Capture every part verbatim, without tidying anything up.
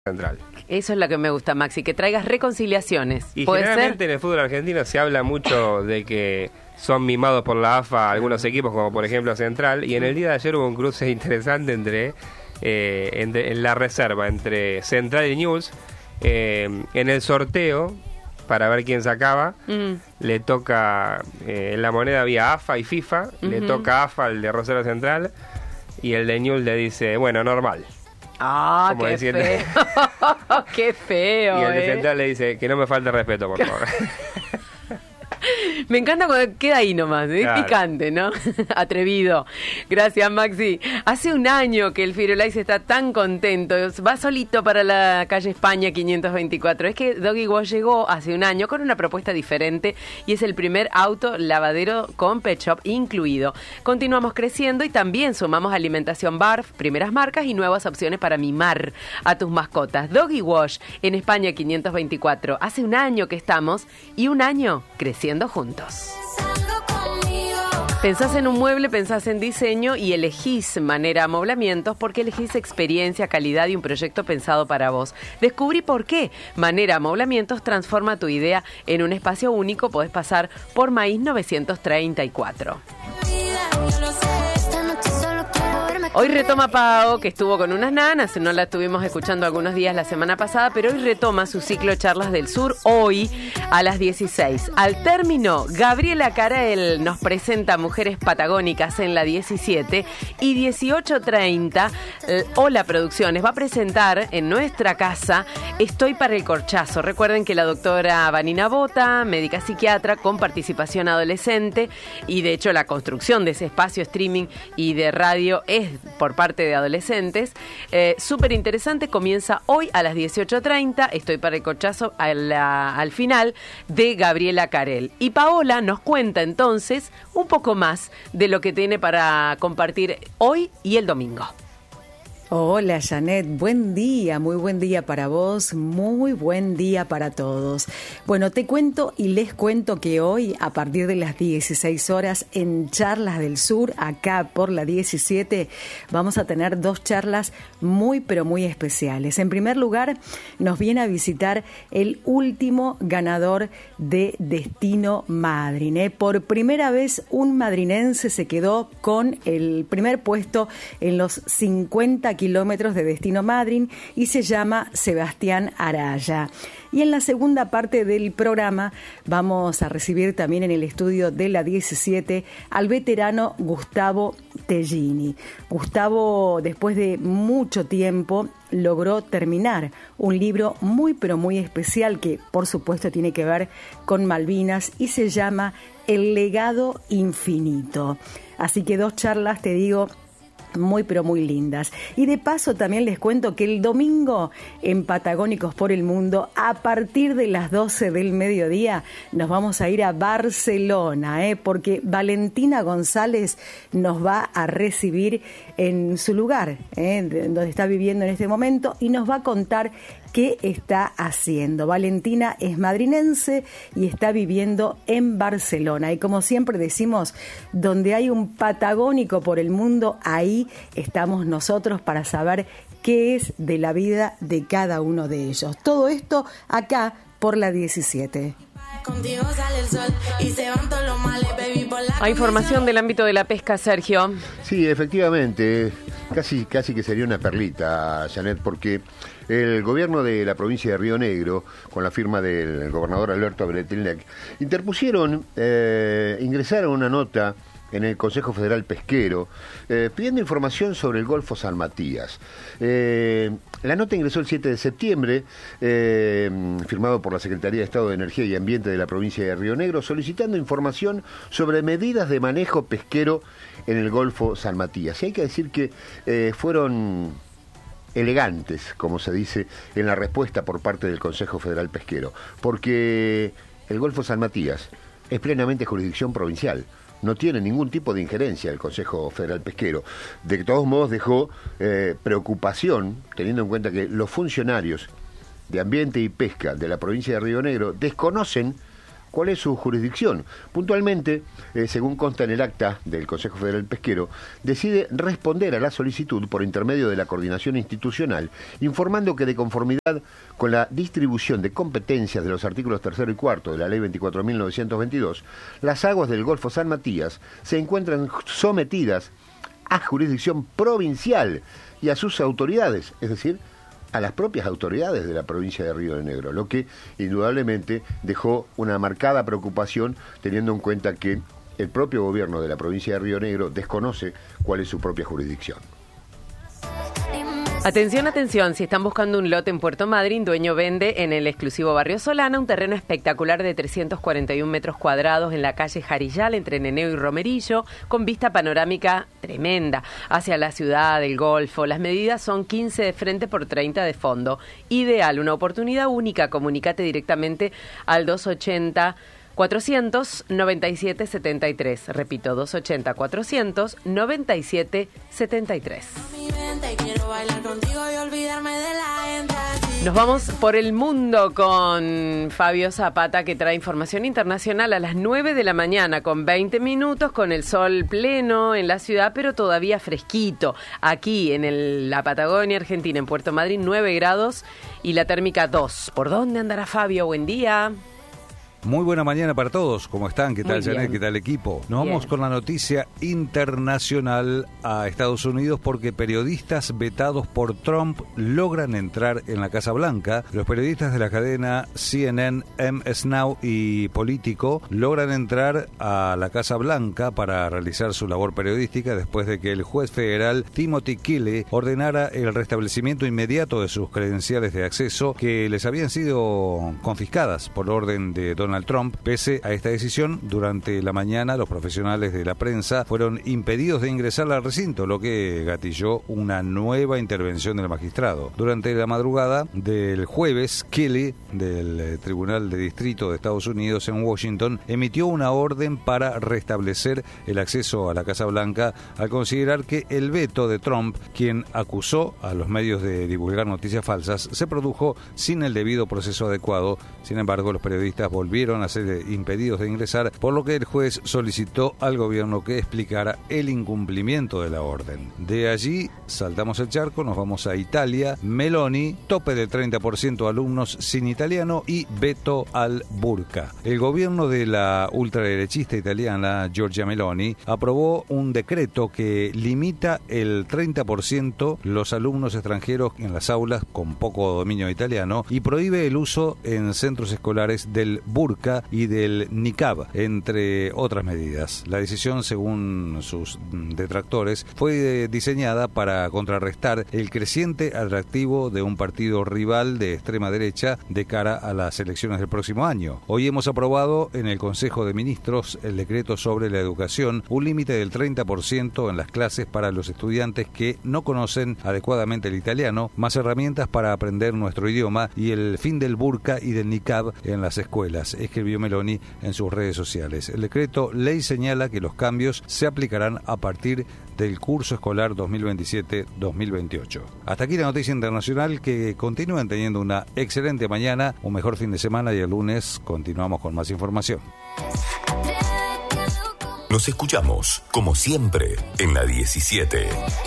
Central. Eso es lo que me gusta, Maxi, que traigas reconciliaciones. Y ¿Puede generalmente ser? en el fútbol argentino se habla mucho de que son mimados por la A F A algunos equipos, como por ejemplo Central, y en el día de ayer hubo un cruce interesante entre eh, en, de, en la reserva entre Central y Newell's. Eh, en el sorteo, para ver quién sacaba, mm. le toca, eh, en la moneda había A F A y FIFA, uh-huh. le toca A F A el de Reserva Central, y el de Newell's le dice, bueno, normal. Ah, Como qué diciendo... feo. Qué feo, Y el de eh. Central le dice, que no me falte respeto, por favor. Me encanta cuando queda ahí nomás, ¿eh? Claro. Picante, ¿no? Atrevido. Gracias, Maxi. Hace un año que el Firulais está tan contento. Va solito para la calle España quinientos veinticuatro. Es que Doggy Wash llegó hace un año con una propuesta diferente y es el primer auto lavadero con pet shop incluido. Continuamos creciendo y también sumamos alimentación Barf, primeras marcas y nuevas opciones para mimar a tus mascotas. Doggy Wash en España quinientos veinticuatro. Hace un año que estamos y un año creciendo juntos. Pensás en un mueble, pensás en diseño y elegís Manera Amoblamientos porque elegís experiencia, calidad y un proyecto pensado para vos. Descubrí por qué Manera Amoblamientos transforma tu idea en un espacio único. Podés pasar por Maíz novecientos treinta y cuatro. Hoy retoma Pao, que estuvo con unas nanas, no la estuvimos escuchando algunos días la semana pasada, pero hoy retoma su ciclo Charlas del Sur, hoy a las dieciséis. Al término, Gabriela Carel nos presenta Mujeres Patagónicas en la diecisiete y dieciocho treinta, eh, Hola Producciones va a presentar en nuestra casa Estoy para el Corchazo. Recuerden que la doctora Vanina Bota, médica psiquiatra con participación adolescente, y de hecho la construcción de ese espacio streaming y de radio es por parte de adolescentes. Eh, súper interesante, comienza hoy a las dieciocho treinta, Estoy para el Corchazo al, al final de Gabriela Carel. Y Paola nos cuenta entonces un poco más de lo que tiene para compartir hoy y el domingo. Hola Janet, buen día, muy buen día para vos, muy buen día para todos. Bueno, te cuento y les cuento que hoy a partir de las dieciséis horas en Charlas del Sur, acá por la diecisiete, vamos a tener dos charlas muy pero muy especiales. En primer lugar, nos viene a visitar el último ganador de Destino Madryn, ¿eh? Por primera vez un madrinense se quedó con el primer puesto en los cincuenta kilómetros de Destino Madryn y se llama Sebastián Araya. Y en la segunda parte del programa vamos a recibir también en el estudio de la diecisiete al veterano Gustavo Tellini. Gustavo, después de mucho tiempo, logró terminar un libro muy pero muy especial que por supuesto tiene que ver con Malvinas y se llama El Legado Infinito. Así que dos charlas, te digo, muy pero muy lindas. Y de paso también les cuento que el domingo en Patagónicos por el Mundo, a partir de las doce del mediodía, nos vamos a ir a Barcelona, ¿eh? Porque Valentina González nos va a recibir en su lugar, ¿eh? donde está viviendo en este momento, y nos va a contar qué está haciendo. Valentina es madrinense y está viviendo en Barcelona. Y como siempre decimos, donde hay un patagónico por el mundo, ahí estamos nosotros para saber qué es de la vida de cada uno de ellos. Todo esto acá por la diecisiete. Hay información del ámbito de la pesca, Sergio. Sí, efectivamente, casi, casi que sería una perlita, Janet, porque el gobierno de la provincia de Río Negro, con la firma del gobernador Alberto Bretilnec, interpusieron, eh, ingresaron una nota en el Consejo Federal Pesquero, eh, pidiendo información sobre el Golfo San Matías. Eh, la nota ingresó el siete de septiembre, eh, firmado por la Secretaría de Estado de Energía y Ambiente de la provincia de Río Negro, solicitando información sobre medidas de manejo pesquero en el Golfo San Matías. Y hay que decir que eh, fueron elegantes, como se dice, en la respuesta por parte del Consejo Federal Pesquero, porque el Golfo San Matías es plenamente jurisdicción provincial. No tiene ningún tipo de injerencia el Consejo Federal Pesquero. De todos modos dejó eh, preocupación, teniendo en cuenta que los funcionarios de Ambiente y Pesca de la provincia de Río Negro desconocen cuál es su jurisdicción. Puntualmente, eh, según consta en el acta del Consejo Federal Pesquero, decide responder a la solicitud por intermedio de la coordinación institucional, informando que de conformidad con la distribución de competencias de los artículos tercero y cuarto de la Ley veinticuatro mil novecientos veintidós, las aguas del Golfo San Matías se encuentran sometidas a jurisdicción provincial y a sus autoridades, es decir, a las propias autoridades de la provincia de Río Negro, lo que indudablemente dejó una marcada preocupación teniendo en cuenta que el propio gobierno de la provincia de Río Negro desconoce cuál es su propia jurisdicción. Atención, atención, si están buscando un lote en Puerto Madryn, dueño vende en el exclusivo barrio Solana un terreno espectacular de trescientos cuarenta y un metros cuadrados en la calle Jarillal entre Neneo y Romerillo, con vista panorámica tremenda hacia la ciudad, el Golfo. Las medidas son quince de frente por treinta de fondo. Ideal, una oportunidad única. Comunícate directamente al doscientos ochenta cuatrocientos noventa y siete setenta y tres. Repito, doscientos ochenta cuatrocientos noventa y siete setenta y tres. Nos vamos por el mundo con Fabio Zapata, que trae información internacional a las nueve de la mañana, con veinte minutos, con el sol pleno en la ciudad, pero todavía fresquito. Aquí en el, la Patagonia Argentina, en Puerto Madryn, nueve grados y la térmica dos. ¿Por dónde andará Fabio? Buen día. Muy buena mañana para todos. ¿Cómo están? ¿Qué tal, Janet? ¿Qué tal, equipo? Nos Bien. Vamos con la noticia internacional a Estados Unidos porque periodistas vetados por Trump logran entrar en la Casa Blanca. Los periodistas de la cadena C N N, M S Now y Político logran entrar a la Casa Blanca para realizar su labor periodística después de que el juez federal Timothy Kelly ordenara el restablecimiento inmediato de sus credenciales de acceso que les habían sido confiscadas por orden de Donald Trump. Pese a esta decisión, durante la mañana los profesionales de la prensa fueron impedidos de ingresar al recinto, lo que gatilló una nueva intervención del magistrado. Durante la madrugada del jueves, Kelly, del Tribunal de Distrito de Estados Unidos en Washington, emitió una orden para restablecer el acceso a la Casa Blanca al considerar que el veto de Trump, quien acusó a los medios de divulgar noticias falsas, se produjo sin el debido proceso adecuado. Sin embargo, los periodistas volvieron a ser impedidos de ingresar, por lo que el juez solicitó al gobierno que explicara el incumplimiento de la orden. De allí saltamos el charco, nos vamos a Italia. Meloni, tope del treinta por ciento alumnos sin italiano y veto al burka. El gobierno de la ultraderechista italiana Giorgia Meloni aprobó un decreto que limita el treinta por ciento los alumnos extranjeros en las aulas con poco dominio italiano y prohíbe el uso en centros escolares del burka y del niqab, entre otras medidas. La decisión, según sus detractores, fue diseñada para contrarrestar el creciente atractivo de un partido rival de extrema derecha de cara a las elecciones del próximo año. Hoy hemos aprobado en el Consejo de Ministros el decreto sobre la educación, un límite del treinta por ciento en las clases para los estudiantes que no conocen adecuadamente el italiano, más herramientas para aprender nuestro idioma y el fin del burka y del niqab en las escuelas, escribió Meloni en sus redes sociales. El decreto ley señala que los cambios se aplicarán a partir del curso escolar dos mil veintisiete dos mil veintiocho. Hasta aquí la noticia internacional, que continúen teniendo una excelente mañana, un mejor fin de semana y el lunes continuamos con más información. Nos escuchamos, como siempre, en la diecisiete.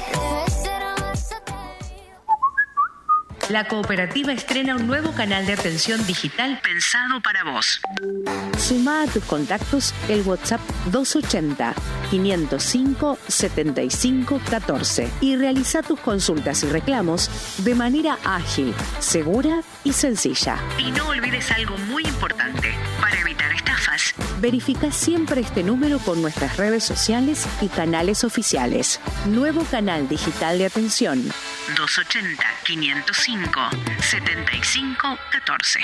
La cooperativa estrena un nuevo canal de atención digital pensado para vos. Sumá a tus contactos el WhatsApp doscientos ochenta, quinientos cinco, setenta y cinco, catorce y realiza tus consultas y reclamos de manera ágil, segura y sencilla. Y no olvides algo muy importante. Para evitar estafas, verifica siempre este número con nuestras redes sociales y canales oficiales. Nuevo canal digital de atención doscientos ochenta, quinientos cinco, setenta y cinco, catorce.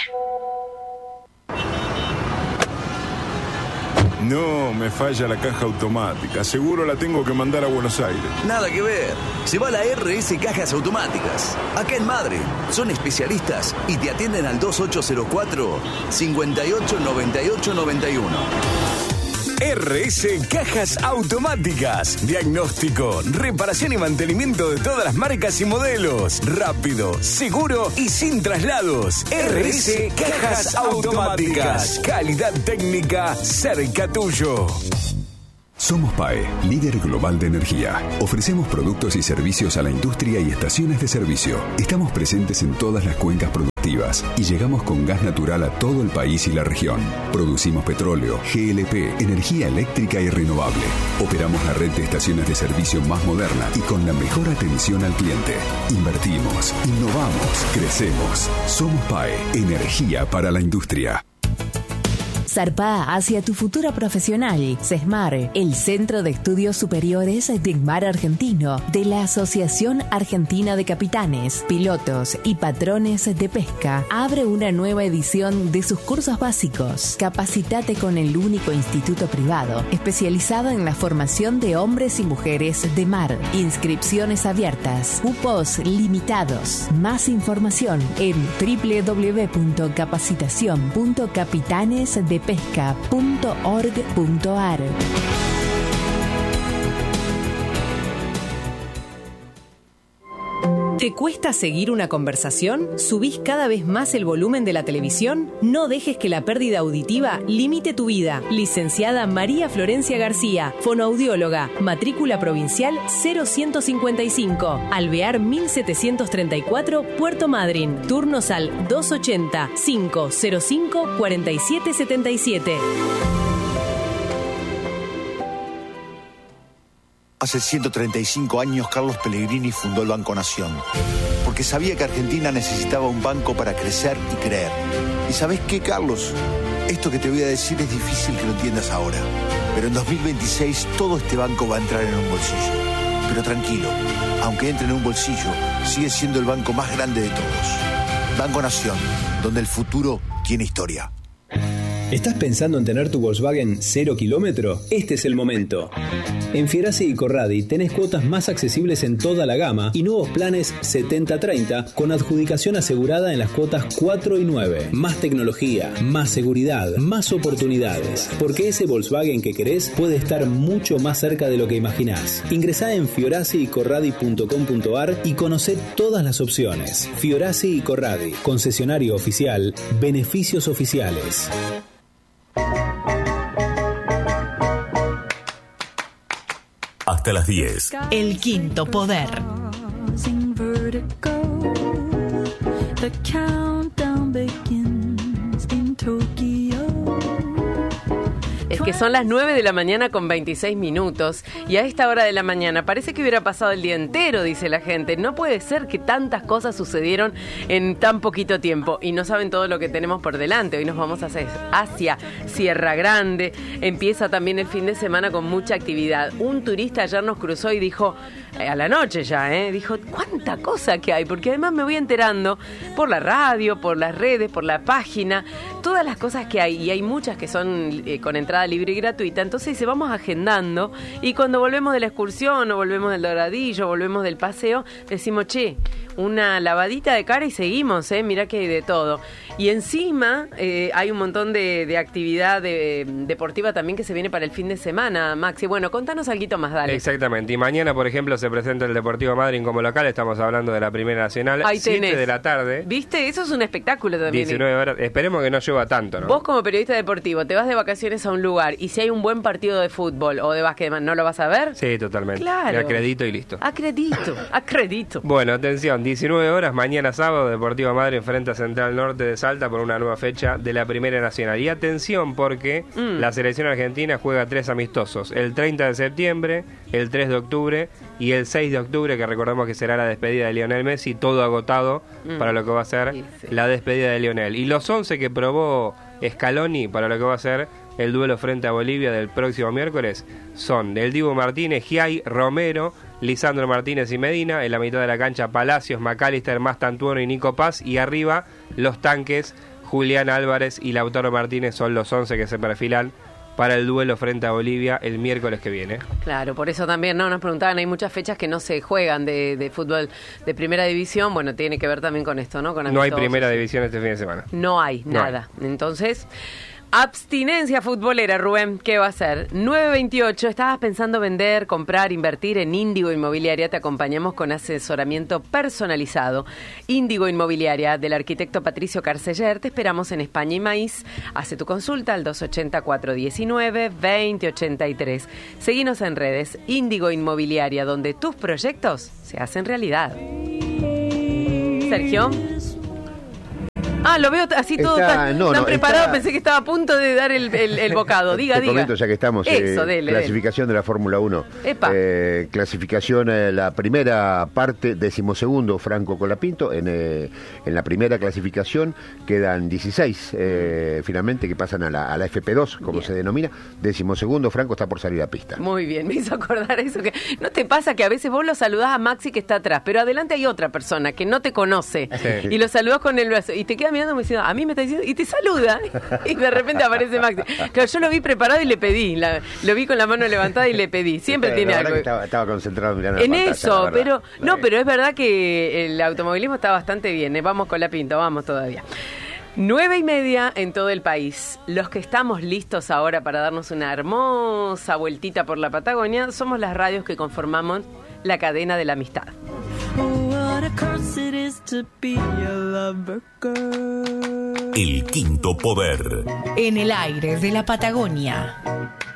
No, me falla la caja automática. Seguro la tengo que mandar a Buenos Aires. Nada que ver. Se va a la R S Cajas Automáticas. Acá en Madryn. Son especialistas y te atienden al dos ocho cero cuatro, cinco ocho nueve ocho nueve uno. R S Cajas Automáticas. Diagnóstico, reparación y mantenimiento de todas las marcas y modelos. Rápido, seguro y sin traslados. R S Cajas Automáticas. Calidad técnica cerca tuyo. Somos P A E, líder global de energía. Ofrecemos productos y servicios a la industria y estaciones de servicio. Estamos presentes en todas las cuencas productivas y llegamos con gas natural a todo el país y la región. Producimos petróleo, G L P, energía eléctrica y renovable. Operamos la red de estaciones de servicio más moderna y con la mejor atención al cliente. Invertimos, innovamos, crecemos. Somos P A E, energía para la industria. Zarpá hacia tu futuro profesional. CESMAR, el Centro de Estudios Superiores de Mar Argentino, de la Asociación Argentina de Capitanes, Pilotos y Patrones de Pesca, abre una nueva edición de sus cursos básicos. Capacitate con el único instituto privado especializado en la formación de hombres y mujeres de mar. Inscripciones abiertas, cupos limitados. Más información en doble u doble u doble u punto capacitación punto capitanes de pesca punto org punto a r. ¿Te cuesta seguir una conversación? ¿Subís cada vez más el volumen de la televisión? No dejes que la pérdida auditiva limite tu vida. Licenciada María Florencia García, fonoaudióloga, matrícula provincial cero uno cinco cinco, Alvear mil setecientos treinta y cuatro, Puerto Madryn. Turnos al dos ochenta, cinco cero cinco, cuarenta y siete setenta y siete. Hace ciento treinta y cinco años, Carlos Pellegrini fundó el Banco Nación, porque sabía que Argentina necesitaba un banco para crecer y creer. ¿Y sabés qué, Carlos? Esto que te voy a decir es difícil que lo entiendas ahora, pero en dos mil veintiséis todo este banco va a entrar en un bolsillo. Pero tranquilo, aunque entre en un bolsillo, sigue siendo el banco más grande de todos. Banco Nación, donde el futuro tiene historia. ¿Estás pensando en tener tu Volkswagen cero kilómetro? Este es el momento. En Fierasi y Corradi tenés cuotas más accesibles en toda la gama y nuevos planes setenta treinta con adjudicación asegurada en las cuotas cuatro y nueve. Más tecnología, más seguridad, más oportunidades. Porque ese Volkswagen que querés puede estar mucho más cerca de lo que imaginás. Ingresá en fiorasi y corradi punto com punto a r y conocé todas las opciones. Fiorasi y Corradi, concesionario oficial, beneficios oficiales. Hasta las diez. El quinto poder. Es que son las nueve de la mañana con veintiséis minutos y a esta hora de la mañana parece que hubiera pasado el día entero, dice la gente. No puede ser que tantas cosas sucedieron en tan poquito tiempo y no saben todo lo que tenemos por delante. Hoy nos vamos hacia, hacia Sierra Grande. Empieza también el fin de semana con mucha actividad. Un turista ayer nos cruzó y dijo, eh, a la noche ya, ¿eh? Dijo, ¿cuánta cosa que hay? Porque además me voy enterando por la radio, por las redes, por la página, todas las cosas que hay. Y hay muchas que son eh, con entrada libre y gratuita, entonces se vamos agendando y cuando volvemos de la excursión o volvemos del Doradillo, volvemos del paseo, decimos, che, una lavadita de cara y seguimos, eh, mirá que hay de todo. Y encima eh, hay un montón de, de actividad de, deportiva también que se viene para el fin de semana, Maxi. Bueno, contanos algo más, dale. Exactamente, y mañana, por ejemplo, se presenta el Deportivo Madryn como local, estamos hablando de la Primera Nacional, siete de la tarde. ¿Viste? Eso es un espectáculo también. diecinueve horas, esperemos que no llueva tanto, ¿no? Vos como periodista deportivo, te vas de vacaciones a un lugar y si hay un buen partido de fútbol o de básquet, ¿no lo vas a ver? Sí, totalmente. Claro. Me acredito y listo. Acredito, acredito. Bueno, atención, diecinueve horas, mañana sábado, Deportivo Madryn enfrenta a Central Norte de Salta por una nueva fecha de la Primera Nacional. Y atención porque mm. la selección argentina juega tres amistosos, el treinta de septiembre, el tres de octubre y el seis de octubre, que recordamos que será la despedida de Lionel Messi, todo agotado mm. para lo que va a ser sí, sí. la despedida de Lionel. Y los once que probó Scaloni para lo que va a ser el duelo frente a Bolivia del próximo miércoles son el Dibu Martínez, Giai, Romero, Lisandro Martínez y Medina, en la mitad de la cancha Palacios, McAllister, Mastantuono y Nico Paz, y arriba los tanques Julián Álvarez y Lautaro Martínez son los once que se perfilan para el duelo frente a Bolivia el miércoles que viene. Claro, por eso también no nos preguntaban, hay muchas fechas que no se juegan de, de fútbol de primera división, bueno, tiene que ver también con esto, ¿no? Con no hay primera división este fin de semana. No hay, no nada. Hay. Entonces, Abstinencia futbolera, Rubén, ¿qué va a ser? nueve veintiocho, ¿estabas pensando vender, comprar, invertir en Índigo Inmobiliaria? Te acompañamos con asesoramiento personalizado. Índigo Inmobiliaria, del arquitecto Patricio Carceller. Te esperamos en España y Maíz. Hace tu consulta al dos ochenta, cuatrocientos diecinueve, veinte ochenta y tres. Seguinos en redes, Índigo Inmobiliaria, donde tus proyectos se hacen realidad. Sergio. Ah, lo veo así todo Está- tan, no, tan no, preparado, está- pensé que estaba a punto de dar el, el- el bocado. Diga, Te diga. comento, ya que estamos, Eso, eh, dele, clasificación de la Fórmula uno. Epa. Eh, clasificación, eh, la primera parte, decimosegundo, Franco Colapinto. En, eh, en la primera clasificación quedan dieciséis, eh, finalmente, que pasan a la, a la F P dos, como Bien. se denomina. Decimosegundo, Franco está por salir a pista. Muy bien, me hizo acordar eso. Que ¿no te pasa que a veces vos lo saludás a Maxi que está atrás, pero adelante hay otra persona que no te conoce Sí. y lo saludás con el brazo y te queda mirando como diciendo, a mí me está diciendo, y te saluda y de repente aparece Maxi? Claro, yo lo vi preparado y le pedí, la- lo vi con la mano levantada y le pedí. Siempre La tiene verdad algo. que Estaba, estaba concentrado mirando la En pantalla, la eso, verdad. pero no, Sí. pero es verdad que el automovilismo está bastante bien. ¿eh? Vamos con la pinta, vamos todavía. Nueve y media en todo el país. Los que estamos listos ahora para darnos una hermosa vueltita por la Patagonia somos las radios que conformamos la cadena de la amistad. El quinto poder. En el aire de la Patagonia.